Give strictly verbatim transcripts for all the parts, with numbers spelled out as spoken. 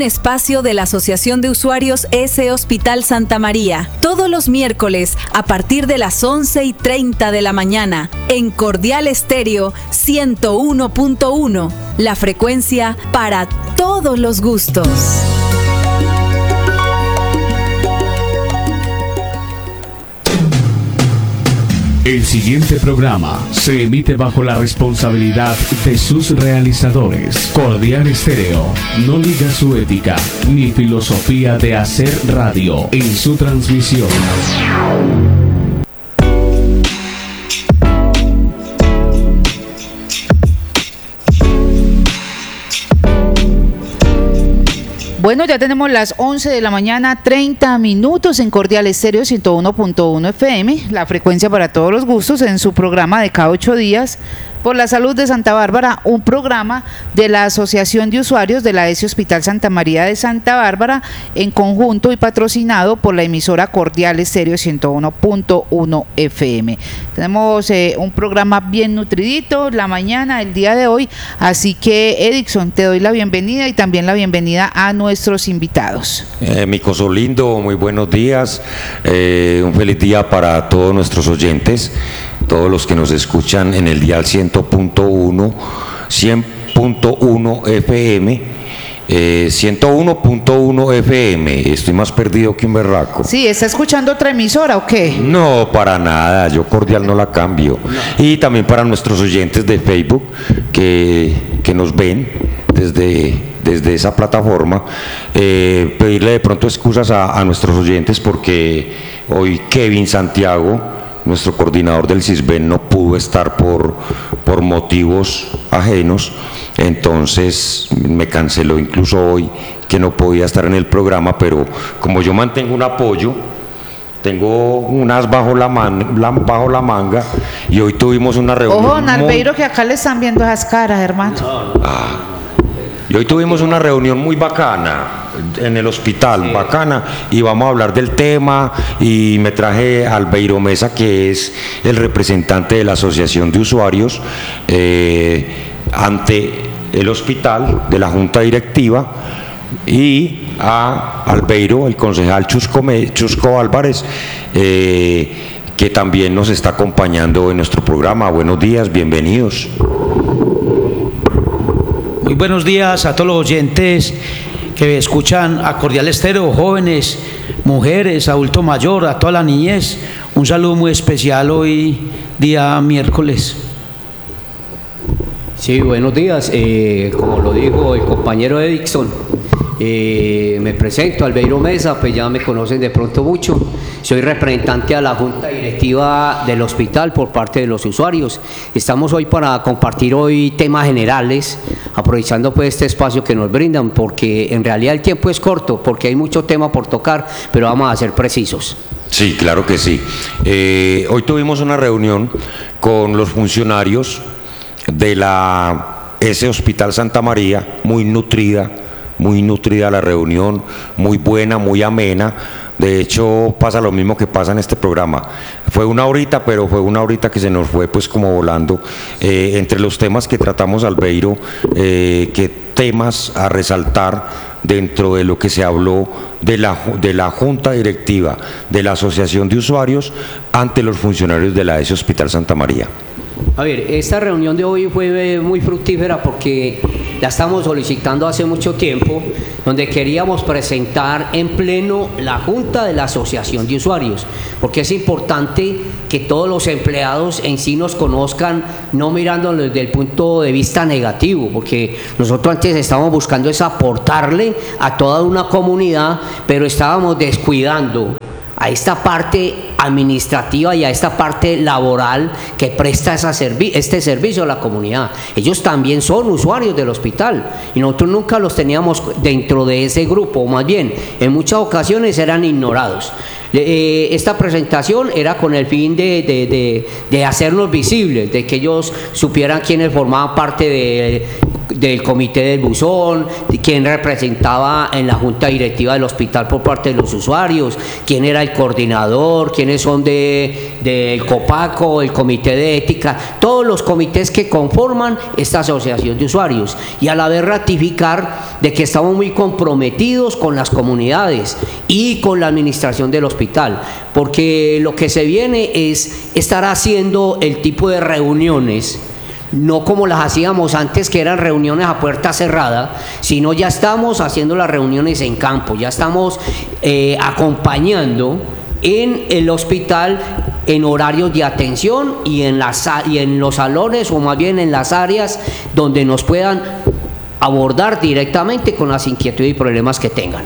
espacio de la Asociación de Usuarios S Hospital Santa María, todos los miércoles a partir de las once y treinta de la mañana, en Cordial Estéreo ciento uno punto uno, la frecuencia para todos los gustos. El siguiente programa se emite bajo la responsabilidad de sus realizadores. Cordial Estéreo no liga su ética ni filosofía de hacer radio en su transmisión. Bueno, ya tenemos las once de la mañana, treinta minutos en Cordial Estéreo ciento uno punto uno F M, la frecuencia para todos los gustos, en su programa de cada ocho días por la salud de Santa Bárbara, un programa de la Asociación de Usuarios de la S Hospital Santa María de Santa Bárbara, en conjunto y patrocinado por la emisora Cordial Estéreo ciento uno punto uno F M. Tenemos eh, un programa bien nutridito la mañana, el día de hoy, así que Edixon, te doy la bienvenida y también la bienvenida a nuestros invitados. Eh, mi coso lindo, muy buenos días, eh, un feliz día para todos nuestros oyentes, todos los que nos escuchan en el dial cien punto uno, cien punto uno F M, eh, ciento uno punto uno F M. Estoy más perdido que un berraco. Sí, ¿está escuchando otra emisora o qué? No, para nada, yo Cordial no la cambio. No. Y también para nuestros oyentes de Facebook que, que nos ven desde, desde esa plataforma, eh, pedirle de pronto excusas a, a nuestros oyentes porque hoy Kevin Santiago, nuestro coordinador del CISBEN, no pudo estar por, por motivos ajenos, entonces me canceló incluso hoy que no podía estar en el programa, pero como yo mantengo un apoyo, tengo unas bajo la, man, la, bajo la manga, y hoy tuvimos una reunión. Ojo, Narbeiro, muy... que acá le están viendo esas caras, hermano. Ah, y hoy tuvimos una reunión muy bacana en el hospital, sí. bacana, y vamos a hablar del tema, y me traje a Albeiro Mesa, que es el representante de la Asociación de Usuarios eh, ante el hospital, de la Junta Directiva, y a Albeiro, el concejal Chusco, Chusco Álvarez, eh, que también nos está acompañando en nuestro programa. Buenos días, bienvenidos. Muy buenos días a todos los oyentes que escuchan a Cordial Estéreo, jóvenes, mujeres, adulto mayor, a toda la niñez. Un saludo muy especial hoy, día miércoles. Sí, buenos días. Eh, como lo dijo el compañero Edixon, eh, me presento, Albeiro Mesa, pues ya me conocen de pronto mucho. Soy representante a la Junta Directiva del hospital por parte de los usuarios. Estamos hoy para compartir hoy temas generales, aprovechando pues este espacio que nos brindan, porque en realidad el tiempo es corto, porque hay mucho tema por tocar, pero vamos a ser precisos. Sí, claro que sí. Eh, hoy tuvimos una reunión con los funcionarios de la S Hospital Santa María, muy nutrida, muy nutrida la reunión, muy buena, muy amena. De hecho, pasa lo mismo que pasa en este programa. Fue una horita, pero fue una horita que se nos fue pues como volando. Eh, entre los temas que tratamos, Albeiro, eh, ¿qué temas a resaltar dentro de lo que se habló de la, de la Junta Directiva de la Asociación de Usuarios ante los funcionarios de la S Hospital Santa María? A ver, esta reunión de hoy fue muy fructífera porque la estamos solicitando hace mucho tiempo, donde queríamos presentar en pleno la Junta de la Asociación de Usuarios, porque es importante que todos los empleados en sí nos conozcan, no mirándolo desde el punto de vista negativo, porque nosotros antes estábamos buscando es aportarle a toda una comunidad, pero estábamos descuidando a esta parte administrativa y a esta parte laboral que presta esa servi este servicio a la comunidad. Ellos también son usuarios del hospital y nosotros nunca los teníamos dentro de ese grupo, o más bien, en muchas ocasiones eran ignorados. Eh, esta presentación era con el fin de, de, de, de hacernos visibles, de que ellos supieran quiénes formaban parte de del comité del buzón, quién representaba en la junta directiva del hospital por parte de los usuarios, quién era el coordinador, quiénes son de, del COPACO, el comité de ética, todos los comités que conforman esta asociación de usuarios, y a la vez ratificar de que estamos muy comprometidos con las comunidades y con la administración del hospital, porque lo que se viene es estar haciendo el tipo de reuniones, no como las hacíamos antes, que eran reuniones a puerta cerrada, sino ya estamos haciendo las reuniones en campo, ya estamos eh, acompañando en el hospital en horarios de atención y en, las, y en los salones, o más bien en las áreas donde nos puedan abordar directamente con las inquietudes y problemas que tengan.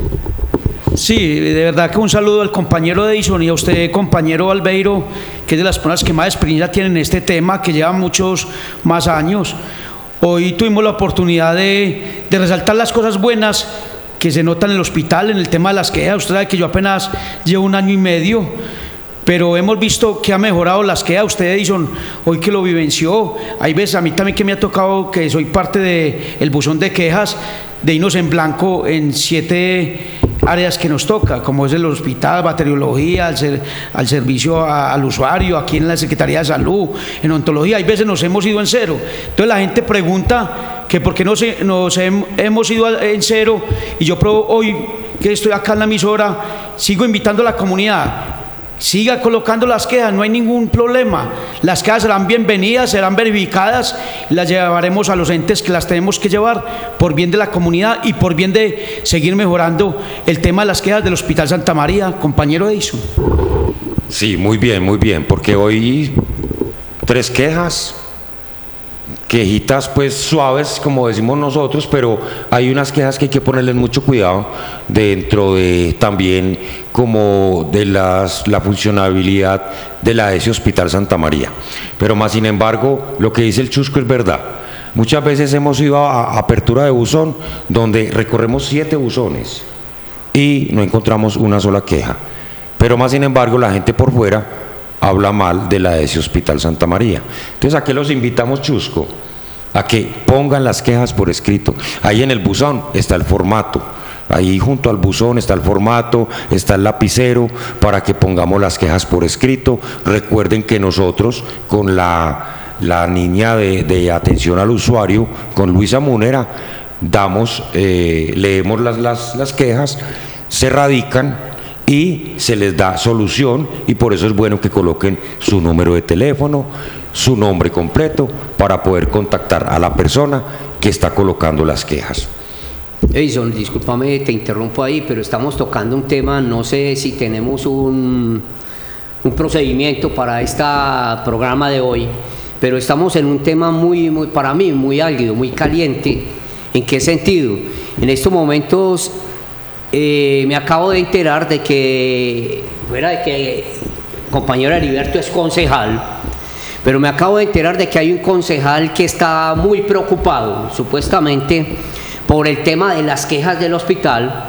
Sí, de verdad que un saludo al compañero Edison y a usted, compañero Albeiro, que es de las personas que más experiencia tienen en este tema, que llevan muchos más años. Hoy tuvimos la oportunidad de, de resaltar las cosas buenas que se notan en el hospital, en el tema de las quejas. Usted sabe que yo apenas llevo un año y medio, pero hemos visto que ha mejorado las quejas. Usted, Edison, hoy que lo vivenció, hay veces a mí también que me ha tocado, que soy parte del buzón de quejas, de irnos en blanco en siete áreas que nos toca, como es el hospital, bacteriología, al, ser, al servicio a, al usuario, aquí en la Secretaría de Salud, en odontología. Hay veces nos hemos ido en cero. Entonces la gente pregunta que por qué nos, nos hem, hemos ido en cero, y yo pruebo hoy que estoy acá en la emisora, sigo invitando a la comunidad. Siga colocando las quejas, no hay ningún problema. Las quejas serán bienvenidas, serán verificadas, las llevaremos a los entes que las tenemos que llevar por bien de la comunidad y por bien de seguir mejorando el tema de las quejas del Hospital Santa María, compañero Edison. Sí, muy bien, muy bien, porque hoy tres quejas, quejitas pues suaves, como decimos nosotros, pero hay unas quejas que hay que ponerles mucho cuidado dentro de también como de las, la funcionabilidad de la E S E Hospital Santa María. Pero más sin embargo, lo que dice el Chusco es verdad. Muchas veces hemos ido a, a apertura de buzón, donde recorremos siete buzones y no encontramos una sola queja. Pero más sin embargo, la gente por fuera habla mal de la E S E Hospital Santa María. Entonces, ¿a qué los invitamos, Chusco? A que pongan las quejas por escrito. Ahí en el buzón está el formato. Ahí junto al buzón está el formato, está el lapicero para que pongamos las quejas por escrito. Recuerden que nosotros con la, la niña de, de atención al usuario, con Luisa Múnera, damos, eh, leemos las, las, las quejas, se radican y se les da solución, y por eso es bueno que coloquen su número de teléfono, su nombre completo, para poder contactar a la persona que está colocando las quejas. Edison, discúlpame, te interrumpo ahí, pero estamos tocando un tema, no sé si tenemos un, un procedimiento para este programa de hoy, pero estamos en un tema muy, muy, para mí, muy álgido, muy caliente. ¿En qué sentido? En estos momentos eh, me acabo de enterar de que, fuera de que el compañero Heriberto es concejal, pero me acabo de enterar de que hay un concejal que está muy preocupado, supuestamente, por el tema de las quejas del hospital,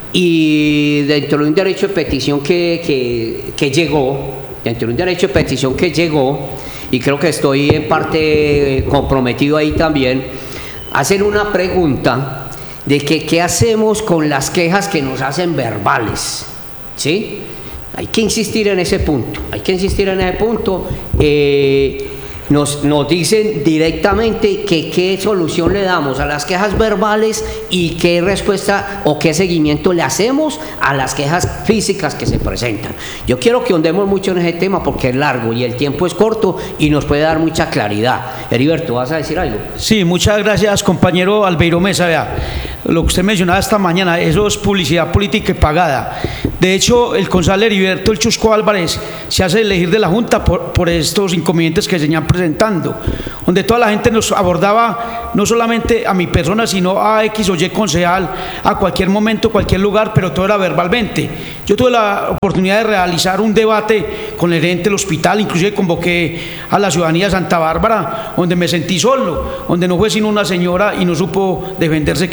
y dentro de un derecho de petición que, que, que llegó, dentro de un derecho de petición que llegó, y creo que estoy en parte comprometido ahí también, hacer una pregunta de que qué hacemos con las quejas que nos hacen verbales, ¿sí? Hay que insistir en ese punto, hay que insistir en ese punto. Eh, Nos, nos dicen directamente que qué solución le damos a las quejas verbales y qué respuesta o qué seguimiento le hacemos a las quejas físicas que se presentan. Yo quiero que ahondemos mucho en ese tema porque es largo y el tiempo es corto y nos puede dar mucha claridad. Heriberto, ¿vas a decir algo? Sí, muchas gracias, compañero Albeiro Mesa. Vea, lo que usted mencionaba esta mañana, eso es publicidad política y pagada. De hecho, el concejal Heriberto El Chusco Álvarez se hace elegir de la Junta por, por estos inconvenientes que se venían presentando, donde toda la gente nos abordaba, no solamente a mi persona, sino a X o Y concejal, a cualquier momento, cualquier lugar, pero todo era verbalmente. Yo tuve la oportunidad de realizar un debate con el gerente del hospital, inclusive convoqué a la ciudadanía de Santa Bárbara, donde me sentí solo, donde no fue sino una señora y no supo defenderse, que era lo que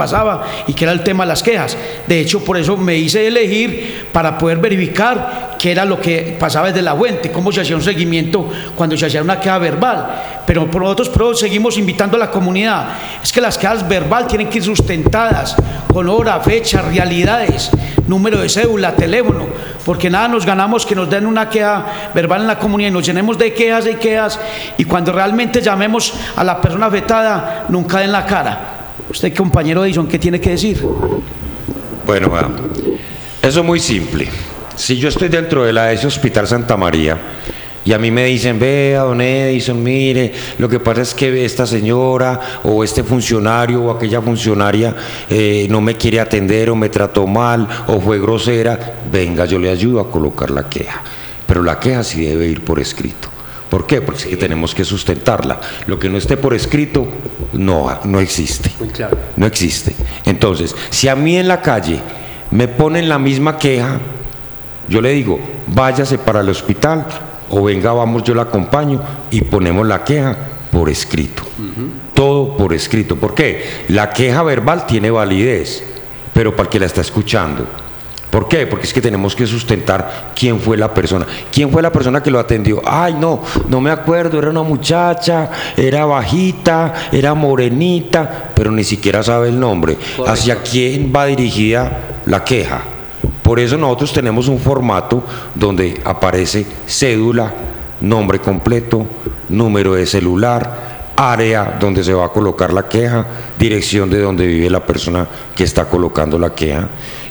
pasaba y que era el tema de las quejas. De hecho, por eso me hice elegir para poder verificar qué era lo que pasaba desde la fuente, cómo se hacía un seguimiento cuando se hacía una queja verbal. Pero por nosotros pero seguimos invitando a la comunidad. Es que las quejas verbal tienen que ir sustentadas con hora, fecha, realidades, número de cédula, teléfono, porque nada nos ganamos que nos den una queja verbal en la comunidad y nos llenemos de quejas y quejas, y cuando realmente llamemos a la persona afectada, nunca den la cara. Usted, compañero Edison, ¿qué tiene que decir? Bueno, bueno, eso es muy simple. Si yo estoy dentro de la E S E Hospital Santa María y a mí me dicen, vea, don Edison, mire, lo que pasa es que esta señora o este funcionario o aquella funcionaria eh, no me quiere atender o me trató mal o fue grosera, venga, yo le ayudo a colocar la queja. Pero la queja sí debe ir por escrito. ¿Por qué? Porque es que tenemos que sustentarla. Lo que no esté por escrito, no, no existe. Muy claro. No existe. Entonces, si a mí en la calle me ponen la misma queja, yo le digo, váyase para el hospital, o venga, vamos, yo la acompaño y ponemos la queja por escrito. Uh-huh. Todo por escrito. ¿Por qué? La queja verbal tiene validez, pero para el que la está escuchando. ¿Por qué? Porque es que tenemos que sustentar quién fue la persona. ¿Quién fue la persona que lo atendió? Ay, no, no me acuerdo, era una muchacha, era bajita, era morenita, pero ni siquiera sabe el nombre. Correcto. ¿Hacia quién va dirigida la queja? Por eso nosotros tenemos un formato donde aparece cédula, nombre completo, número de celular, área donde se va a colocar la queja, dirección de donde vive la persona que está colocando la queja.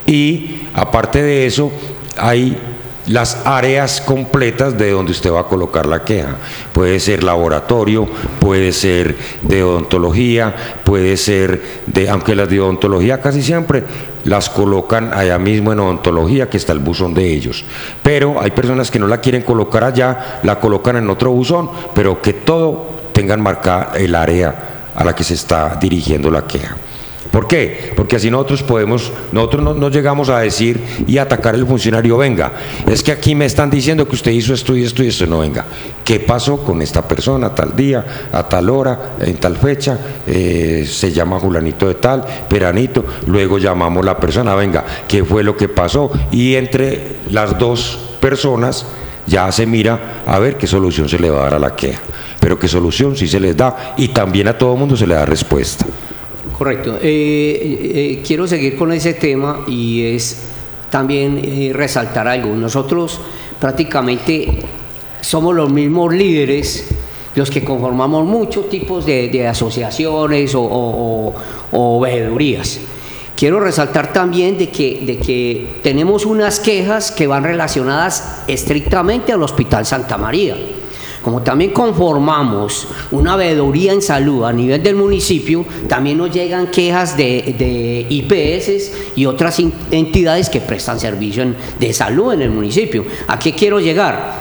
Y aparte de eso, hay las áreas completas de donde usted va a colocar la queja. Puede ser laboratorio, puede ser de odontología, puede ser de, aunque las de odontología casi siempre las colocan allá mismo en odontología, que está el buzón de ellos. Pero hay personas que no la quieren colocar allá, la colocan en otro buzón, pero que todo tengan marcada el área a la que se está dirigiendo la queja. ¿Por qué? Porque así nosotros podemos, nosotros no, no llegamos a decir y atacar al funcionario, venga, es que aquí me están diciendo que usted hizo esto y esto y esto, no, venga, ¿qué pasó con esta persona tal día, a tal hora, en tal fecha, eh, se llama Julanito de tal, Peranito, luego llamamos a la persona, venga, ¿qué fue lo que pasó? Y entre las dos personas ya se mira a ver qué solución se le va a dar a la queja, pero qué solución sí se les da y también a todo mundo se le da respuesta. Correcto. Eh, eh, quiero seguir con ese tema y es también eh, resaltar algo. Nosotros prácticamente somos los mismos líderes los que conformamos muchos tipos de, de asociaciones o, o, o, o veedurías. Quiero resaltar también de que, de que tenemos unas quejas que van relacionadas estrictamente al Hospital Santa María. Como también conformamos una veeduría en salud a nivel del municipio, también nos llegan quejas de, de I P S y otras entidades que prestan servicio en, de salud en el municipio. ¿A qué quiero llegar?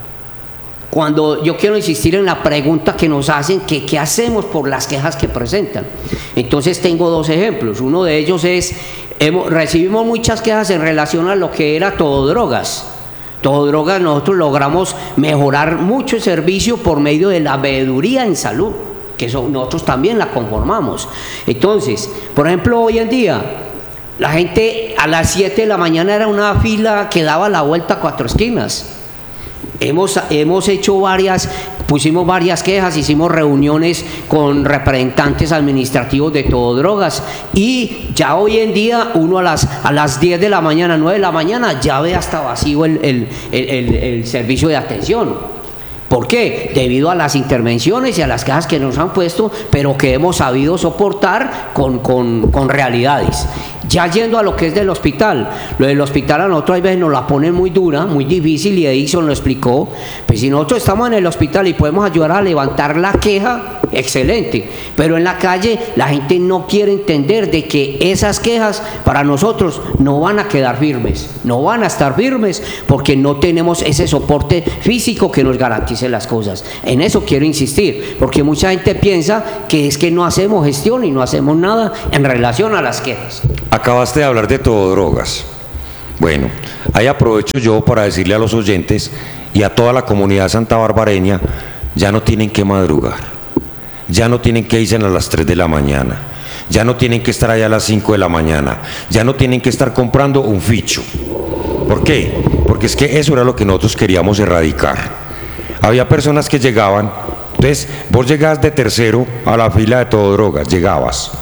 Cuando yo quiero insistir en la pregunta que nos hacen, que qué hacemos por las quejas que presentan. Entonces tengo dos ejemplos. Uno de ellos es, hemos, recibimos muchas quejas en relación a lo que era Todo Drogas. Todo Drogas, nosotros logramos mejorar mucho el servicio por medio de la veeduría en salud, que eso nosotros también la conformamos. Entonces, por ejemplo, hoy en día, la gente a las siete de la mañana era una fila que daba la vuelta a cuatro esquinas. Hemos, hemos hecho varias, pusimos varias quejas, hicimos reuniones con representantes administrativos de Todo Drogas y ya hoy en día uno a las, a las diez de la mañana, nueve de la mañana ya ve hasta vacío el, el, el, el, el servicio de atención. ¿Por qué? Debido a las intervenciones y a las quejas que nos han puesto, pero que hemos sabido soportar con, con, con realidades. Ya yendo a lo que es del hospital, lo del hospital a nosotros a veces nos la ponen muy dura, muy difícil, y Edison lo explicó. Pues si nosotros estamos en el hospital y podemos ayudar a levantar la queja, excelente, pero en la calle la gente no quiere entender de que esas quejas para nosotros no van a quedar firmes, no van a estar firmes porque no tenemos ese soporte físico que nos garantice las cosas. En eso quiero insistir, porque mucha gente piensa que es que no hacemos gestión y no hacemos nada en relación a las quejas. Acabaste de hablar de Todo Drogas. Bueno, ahí aprovecho yo para decirle a los oyentes y a toda la comunidad santabarbareña, ya no tienen que madrugar, ya no tienen que irse a las tres de la mañana, ya no tienen que estar allá a las cinco de la mañana, ya no tienen que estar comprando un ficho. ¿Por qué? Porque es que eso era lo que nosotros queríamos erradicar. Había personas que llegaban, entonces vos llegabas de tercero a la fila de todo drogas, llegabas.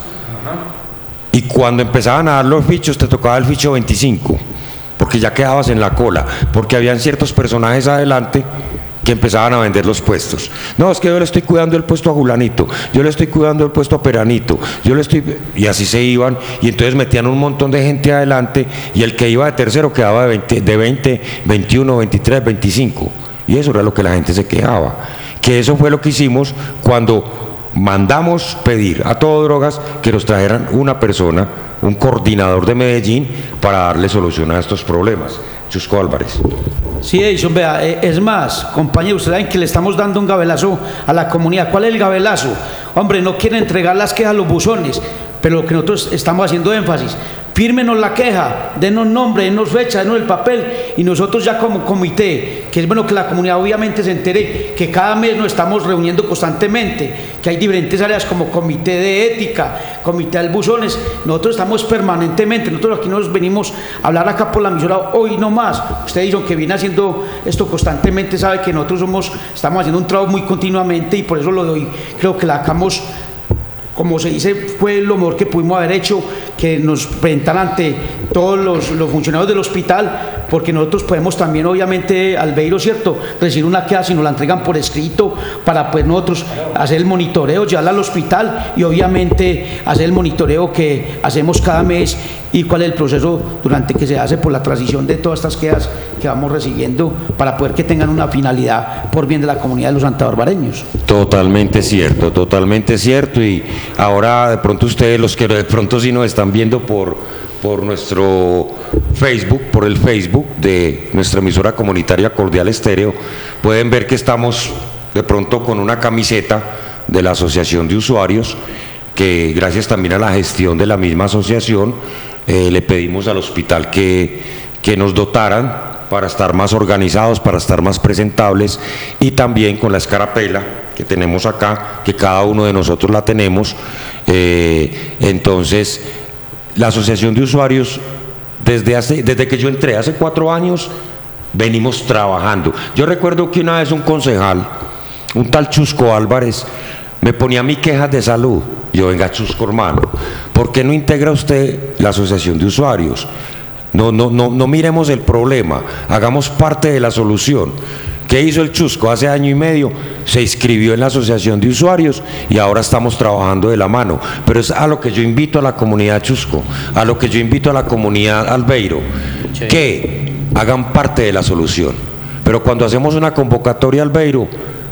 Y cuando empezaban a dar los fichos, te tocaba el ficho veinticinco, porque ya quedabas en la cola, porque habían ciertos personajes adelante que empezaban a vender los puestos. No, es que yo le estoy cuidando el puesto a Julanito, yo le estoy cuidando el puesto a Peranito, yo le estoy... Y así se iban, y entonces metían un montón de gente adelante, y el que iba de tercero quedaba de veinte, de veinte, veintiuno, veintitrés, veinticinco. Y eso era lo que la gente se quejaba. Que eso fue lo que hicimos cuando mandamos pedir a Todo Drogas que nos trajeran una persona, un coordinador de Medellín, para darle solución a estos problemas. Chusco Álvarez. Sí, Edison, vea, es más, compañeros, ustedes saben que le estamos dando un gabelazo a la comunidad. ¿Cuál es el gabelazo? Hombre, no quieren entregar las quejas a los buzones, pero lo que nosotros estamos haciendo énfasis, fírmenos la queja, denos nombre, denos fecha, denos el papel, y nosotros ya como comité, que es bueno que la comunidad obviamente se entere que cada mes nos estamos reuniendo constantemente, que hay diferentes áreas como comité de ética, comité de buzones, nosotros estamos permanentemente, nosotros aquí nos venimos a hablar acá por la emisora hoy no más. Usted dice que viene haciendo esto constantemente, sabe que nosotros somos, estamos haciendo un trabajo muy continuamente, y por eso lo doy, creo que la sacamos, como se dice, fue lo mejor que pudimos haber hecho, que nos presentaran ante todos los, los funcionarios del hospital, porque nosotros podemos también, obviamente, Albeiro, ¿cierto?, recibir una queja si nos la entregan por escrito, para pues nosotros hacer el monitoreo, llevarla al hospital, y obviamente hacer el monitoreo que hacemos cada mes, y cuál es el proceso durante que se hace por la transición de todas estas quejas que vamos recibiendo, para poder que tengan una finalidad por bien de la comunidad de los santabarbareños. Totalmente cierto, totalmente cierto. Y ahora de pronto ustedes, los que de pronto sí nos están viendo por, por nuestro Facebook, por el Facebook de nuestra emisora comunitaria Cordial Estéreo, pueden ver que estamos de pronto con una camiseta de la Asociación de Usuarios, que gracias también a la gestión de la misma asociación, eh, le pedimos al hospital que, que nos dotaran para estar más organizados, para estar más presentables, y también con la escarapela que tenemos acá, que cada uno de nosotros la tenemos. Eh, entonces, la Asociación de Usuarios, desde, hace, desde que yo entré, hace cuatro años, venimos trabajando. Yo recuerdo que una vez un concejal, un tal Chusco Álvarez, me ponía mi quejas de salud. Yo, venga, Chusco, hermano, ¿por qué no integra usted la Asociación de Usuarios? No, no, no, no miremos el problema, hagamos parte de la solución. ¿Qué hizo el Chusco? Hace año y medio se inscribió en la Asociación de Usuarios y ahora estamos trabajando de la mano. Pero es a lo que yo invito a la comunidad Chusco, a lo que yo invito a la comunidad Albeiro, sí, que hagan parte de la solución. Pero cuando hacemos una convocatoria Albeiro,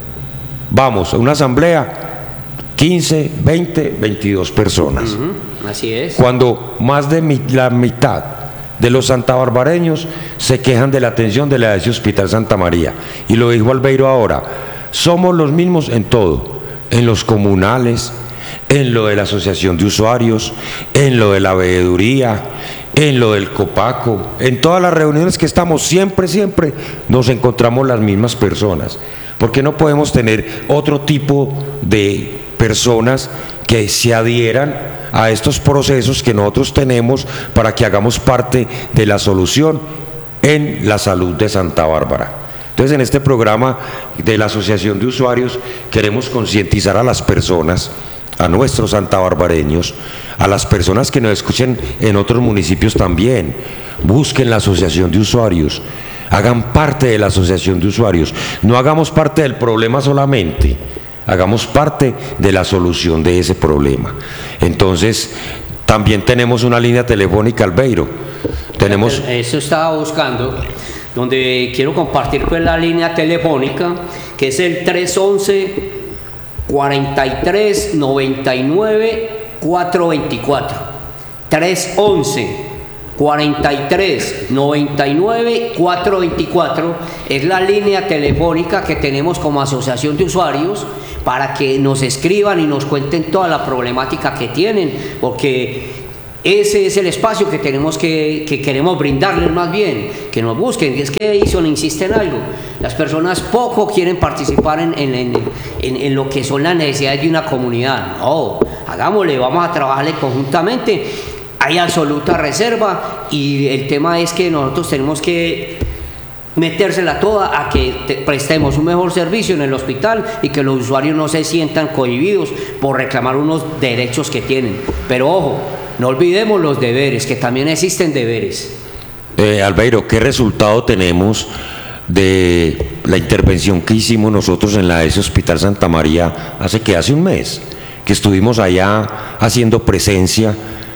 vamos a una asamblea, quince, veinte, veintidós personas. Uh-huh. Así es. Cuando más de mi, la mitad de los santabarbareños se quejan de la atención de la E S E Hospital Santa María. Y lo dijo Albeiro ahora, somos los mismos en todo, en los comunales, en lo de la asociación de usuarios, en lo de la veeduría, en lo del Copaco, en todas las reuniones que estamos, siempre, siempre nos encontramos las mismas personas. ¿Por qué no podemos tener otro tipo de personas que se adhieran a estos procesos que nosotros tenemos para que hagamos parte de la solución en la salud de Santa Bárbara? Entonces, en este programa de la Asociación de Usuarios queremos concientizar a las personas, a nuestros santabarbareños, a las personas que nos escuchen en otros municipios también. Busquen la Asociación de Usuarios, hagan parte de la Asociación de Usuarios, no hagamos parte del problema solamente, hagamos parte de la solución de ese problema. Entonces, también tenemos una línea telefónica, Albeiro. Tenemos... Eso estaba buscando, donde quiero compartir pues la línea telefónica, que es el tres once, cuarenta y tres, noventa y nueve, cuatrocientos veinticuatro. tres once, cuarenta y tres, noventa y nueve, cuatrocientos veinticuatro es la línea telefónica que tenemos como asociación de usuarios para que nos escriban y nos cuenten toda la problemática que tienen, porque ese es el espacio que tenemos que, que queremos brindarles, más bien, que nos busquen. Es que Edison insiste en algo, las personas poco quieren participar en, en, en, en, en lo que son las necesidades de una comunidad. No, hagámosle, vamos a trabajarle conjuntamente. Hay absoluta reserva y el tema es que nosotros tenemos que metérsela toda a que te prestemos un mejor servicio en el hospital y que los usuarios no se sientan cohibidos por reclamar unos derechos que tienen. Pero ojo, no olvidemos los deberes, que también existen deberes. Eh, Albeiro, ¿qué resultado tenemos de la intervención que hicimos nosotros en la E S E Hospital Santa María hace que hace un mes, que estuvimos allá haciendo presencia?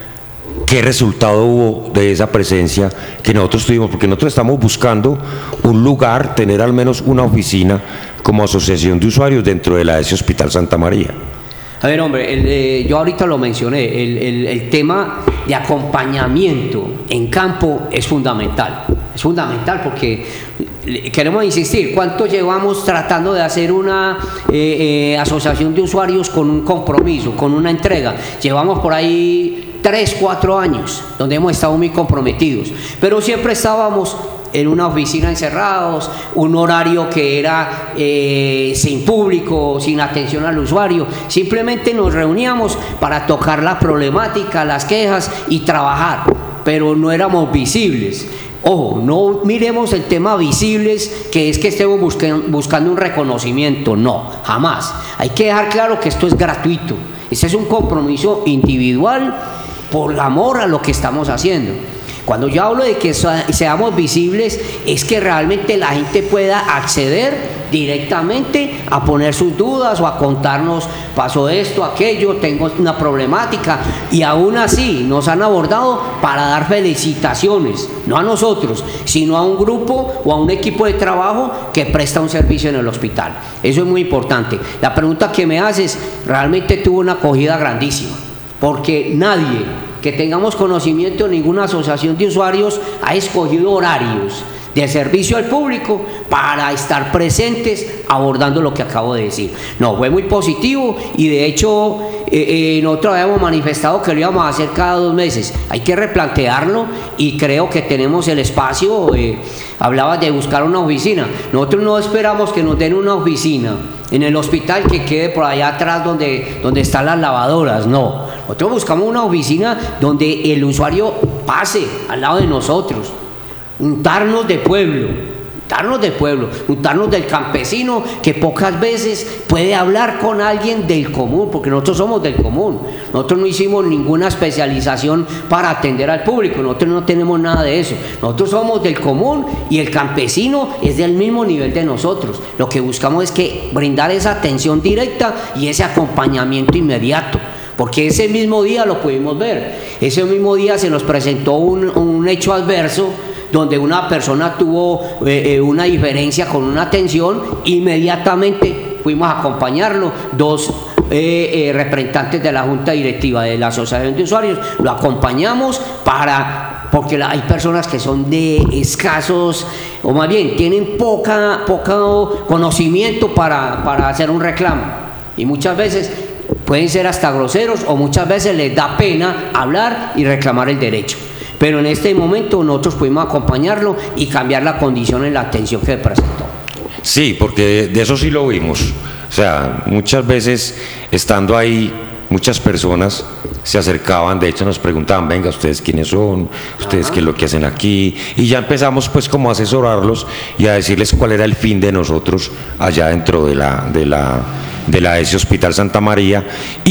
¿Qué resultado hubo de esa presencia que nosotros tuvimos? Porque nosotros estamos buscando un lugar, tener al menos una oficina como asociación de usuarios dentro de la E S E Hospital Santa María. A ver, hombre, el, eh, yo ahorita lo mencioné, el, el, el tema de acompañamiento en campo es fundamental. Es fundamental porque queremos insistir, ¿cuánto llevamos tratando de hacer una eh, eh, asociación de usuarios con un compromiso, con una entrega? Llevamos por ahí tres, cuatro años donde hemos estado muy comprometidos, pero siempre estábamos en una oficina encerrados, un horario que era eh, sin público, sin atención al usuario. Simplemente nos reuníamos para tocar la problemática, las quejas y trabajar, pero no éramos visibles. Ojo, no miremos el tema visibles, que es que estemos buscando un reconocimiento, no, jamás. Hay que dejar claro que esto es gratuito, este es un compromiso individual por amor a lo que estamos haciendo. Cuando yo hablo de que seamos visibles, es que realmente la gente pueda acceder directamente a poner sus dudas o a contarnos, pasó esto, aquello, tengo una problemática, y aún así nos han abordado para dar felicitaciones, no a nosotros, sino a un grupo o a un equipo de trabajo que presta un servicio en el hospital. Eso es muy importante. La pregunta que me haces realmente tuvo una acogida grandísima, porque nadie que tengamos conocimiento, ninguna asociación de usuarios ha escogido horarios de servicio al público para estar presentes abordando lo que acabo de decir. No, fue muy positivo y de hecho eh, eh, nosotros habíamos manifestado que lo íbamos a hacer cada dos meses. Hay que replantearlo y creo que tenemos el espacio. Eh, hablabas de buscar una oficina. Nosotros no esperamos que nos den una oficina en el hospital que quede por allá atrás donde, donde están las lavadoras, no. Nosotros buscamos una oficina donde el usuario pase al lado de nosotros, untarnos de pueblo, untarnos de pueblo, untarnos del campesino que pocas veces puede hablar con alguien del común, porque nosotros somos del común. Nosotros no hicimos ninguna especialización para atender al público, nosotros no tenemos nada de eso. Nosotros somos del común y el campesino es del mismo nivel de nosotros. Lo que buscamos es que brindar esa atención directa y ese acompañamiento inmediato. Porque ese mismo día lo pudimos ver, ese mismo día se nos presentó un, un hecho adverso donde una persona tuvo eh, eh, una diferencia con una atención, inmediatamente fuimos a acompañarlo, dos eh, eh, representantes de la Junta Directiva de la Asociación de Usuarios, lo acompañamos para, porque la, hay personas que son de escasos, o más bien tienen poca, poco conocimiento para, para hacer un reclamo, y muchas veces pueden ser hasta groseros o muchas veces les da pena hablar y reclamar el derecho. Pero en este momento nosotros pudimos acompañarlo y cambiar la condición en la atención que presentó. Sí, porque de eso sí lo vimos. O sea, muchas veces estando ahí, muchas personas se acercaban, de hecho nos preguntaban, venga, ¿ustedes quiénes son? ¿Ustedes Ajá. qué es lo que hacen aquí? Y ya empezamos pues como a asesorarlos y a decirles cuál era el fin de nosotros allá dentro de la, de la, de la E S E Hospital Santa María.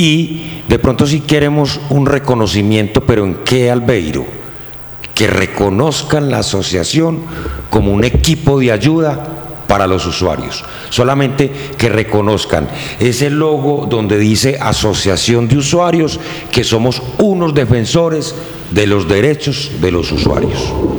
Y de pronto sí queremos un reconocimiento, pero ¿en qué, Albeiro? Que reconozcan la asociación como un equipo de ayuda para los usuarios, solamente que reconozcan ese logo donde dice Asociación de Usuarios, que somos unos defensores de los derechos de los usuarios.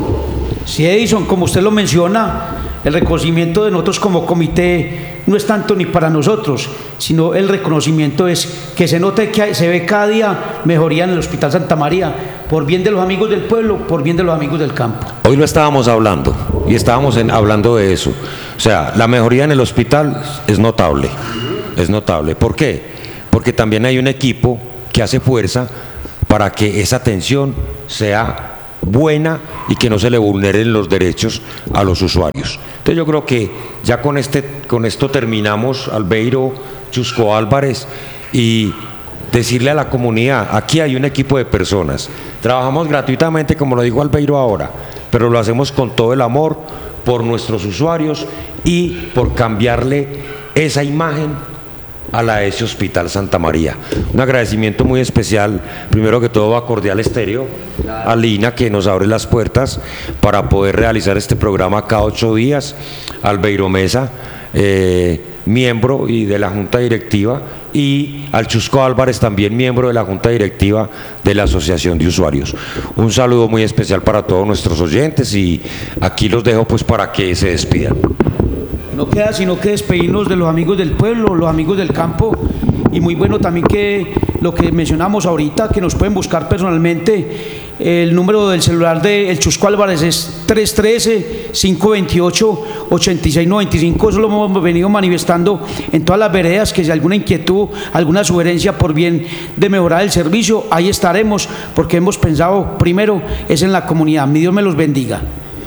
Sí, Edison, como usted lo menciona, el reconocimiento de nosotros como comité no es tanto ni para nosotros, sino el reconocimiento es que se note que se ve cada día mejoría en el Hospital Santa María, por bien de los amigos del pueblo, por bien de los amigos del campo. Hoy lo estábamos hablando y estábamos en, hablando de eso. O sea, la mejoría en el hospital es notable, es notable. ¿Por qué? Porque también hay un equipo que hace fuerza para que esa atención sea buena y que no se le vulneren los derechos a los usuarios. Entonces yo creo que ya con, este, con esto terminamos, Albeiro, Chusco Álvarez, y decirle a la comunidad, aquí hay un equipo de personas, trabajamos gratuitamente, como lo dijo Albeiro ahora, pero lo hacemos con todo el amor por nuestros usuarios y por cambiarle esa imagen a la E S E Hospital Santa María. Un agradecimiento muy especial, primero que todo a Cordial Estéreo, a Lina, que nos abre las puertas para poder realizar este programa cada ocho días, a Albeiro Mesa, eh, miembro y de la Junta Directiva, y al Chusco Álvarez, también miembro de la Junta Directiva de la Asociación de Usuarios. Un saludo muy especial para todos nuestros oyentes y aquí los dejo pues para que se despidan. No queda sino que despedirnos de los amigos del pueblo, los amigos del campo, y muy bueno también que lo que mencionamos ahorita, que nos pueden buscar personalmente. El número del celular de El Chusco Álvarez es tres uno tres, cinco dos ocho, ocho seis nueve cinco. Eso lo hemos venido manifestando en todas las veredas, que si alguna inquietud, alguna sugerencia por bien de mejorar el servicio, ahí estaremos, porque hemos pensado primero es en la comunidad. Mi Dios me los bendiga.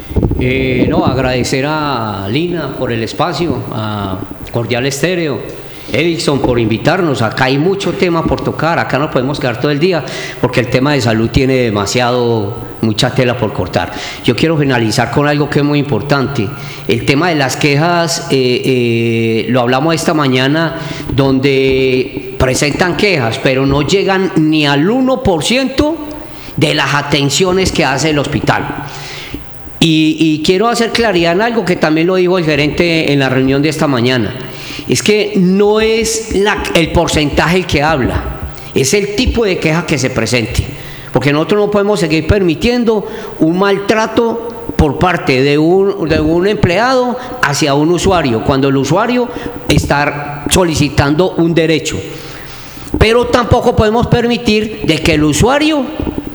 Eh, no, agradecer a Lina por el espacio, a Cordial Estéreo, Edison por invitarnos. Acá hay mucho tema por tocar, acá no podemos quedar todo el día porque el tema de salud tiene demasiado, mucha tela por cortar. Yo quiero finalizar con algo que es muy importante. El tema de las quejas, eh, eh, lo hablamos esta mañana, donde presentan quejas, pero no llegan ni al uno por ciento de las atenciones que hace el hospital. Y, y quiero hacer claridad en algo que también lo dijo el gerente en la reunión de esta mañana. Es que no es la, el porcentaje el que habla, es el tipo de queja que se presente. Porque nosotros no podemos seguir permitiendo un maltrato por parte de un, de un empleado hacia un usuario, cuando el usuario está solicitando un derecho. Pero tampoco podemos permitir de que el usuario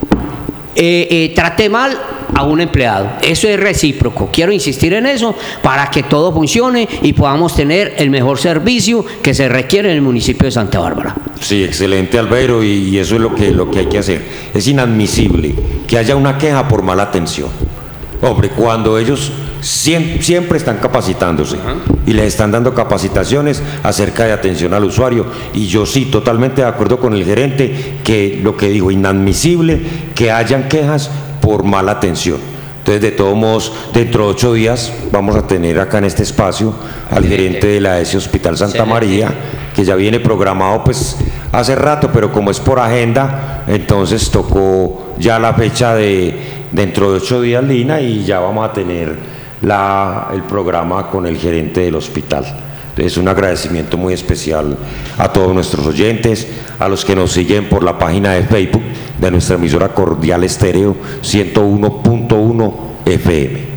eh, eh, trate mal a un empleado. Eso es recíproco. Quiero insistir en eso para que todo funcione y podamos tener el mejor servicio que se requiere en el municipio de Santa Bárbara. Sí, excelente, Albeiro, y, y eso es lo que, lo que hay que hacer. Es inadmisible que haya una queja por mala atención. Hombre, cuando ellos siempre, siempre están capacitándose y les están dando capacitaciones acerca de atención al usuario, y yo sí, totalmente de acuerdo con el gerente, que lo que dijo, inadmisible que hayan quejas por mala atención. Entonces, de todos modos, dentro de ocho días vamos a tener acá en este espacio al gerente de la E S E Hospital Santa María, que ya viene programado pues hace rato, pero como es por agenda, entonces tocó ya la fecha de dentro de ocho días, Lina, y ya vamos a tener la, el programa con el gerente del hospital. Entonces, un agradecimiento muy especial a todos nuestros oyentes, a los que nos siguen por la página de Facebook de nuestra emisora Cordial Estéreo ciento uno punto uno F M.